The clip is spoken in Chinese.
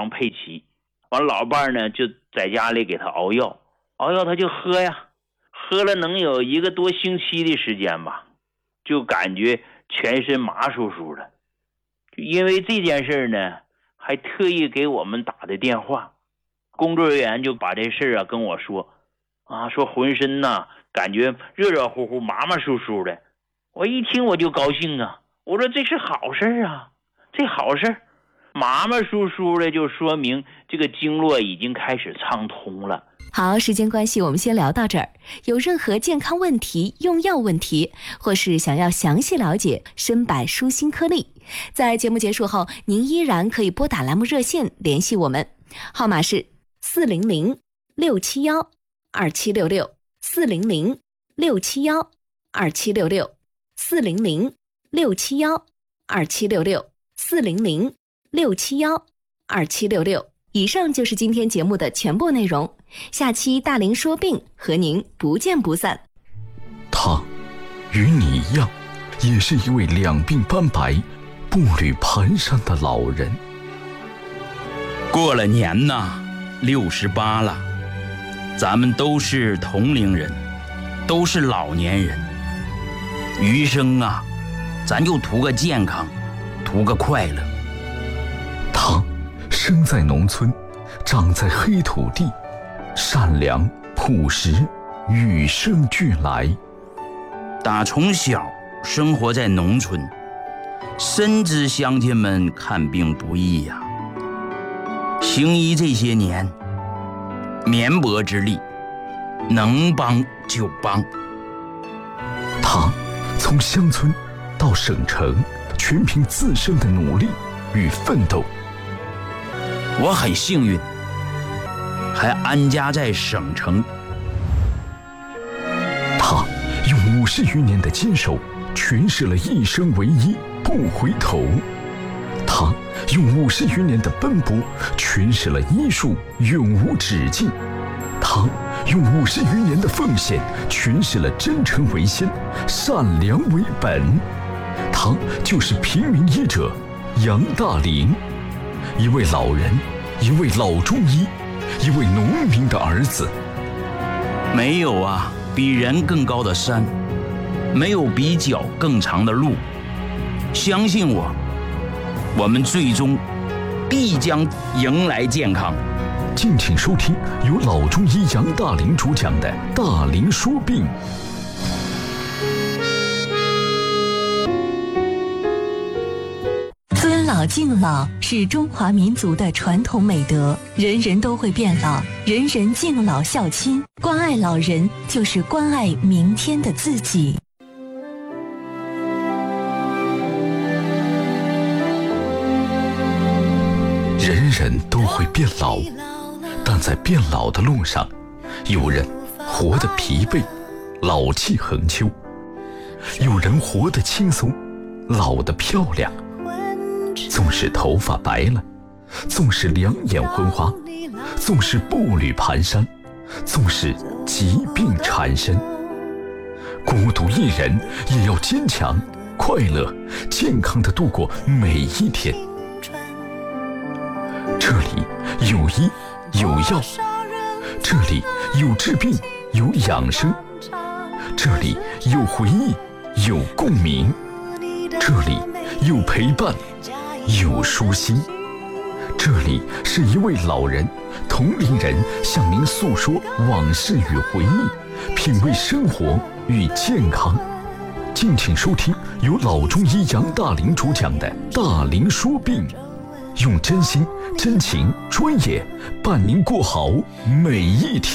方配齐。完老伴呢就在家里给他熬药他就喝呀，喝了能有1个多星期的时间吧，就感觉全身麻酥酥的。因为这件事呢，还特意给我们打的电话，工作人员就把这事跟我说说浑身感觉热热乎乎麻麻酥酥的。我一听我就高兴我说这是好事这好事，麻麻酥酥的就说明这个经络已经开始畅通了。 好，时间关系我们先聊到这儿。有任何健康问题、用药问题，或是想要详细了解参柏舒心颗粒，在节目结束后您依然可以拨打栏目热线联系我们，号码是400-671-2766 400-671-2766 400-671-2766 400-671-2766。以上就是今天节目的全部内容，下期大龄说病和您不见不散。 他与你一样，也是一位两鬓斑白、步履蹒跚的老人。 过了年68了，咱们都是同龄人，都是老年人，余生咱就图个健康，图个快乐。 他生在农村，长在黑土地，善良朴实，与生俱来。 打从小生活在农村，深知乡亲们看病不易行医这些年，绵薄之力，能帮就帮。 他从乡村到省城，全凭自身的努力与奋斗。 我很幸运，还安家在省城。 他用50余年的坚守，诠释了一生为一，不回头。他用50余年的奔波，诠释了医术永无止境。他用50余年的奉献，诠释了真诚为先，善良为本。他就是平民医者杨大龄，一位老人，一位老中医，一位农民的儿子。 没有比人更高的山，没有比脚更长的路。相信我们最终必将迎来健康。 敬请收听由老中医杨大龄主讲的《大龄说病》。 尊老敬老是中华民族的传统美德，人人都会变老，人人敬老孝亲，关爱老人就是关爱明天的自己。 人人都会变老，但在变老的路上，有人活得疲惫，老气横秋；有人活得轻松，老得漂亮。纵使头发白了，纵使两眼昏花，纵使步履蹒跚，纵使疾病缠身，孤独一人也要坚强、快乐、健康地度过每一天。这里有医有药，这里有治病有养生，这里有回忆有共鸣，这里有陪伴有舒心。这里是一位老人，同龄人向您诉说往事与回忆，品味生活与健康。敬请收听由老中医杨大龄主讲的《大龄说病》，用真心、真情、专业伴您过好每一天。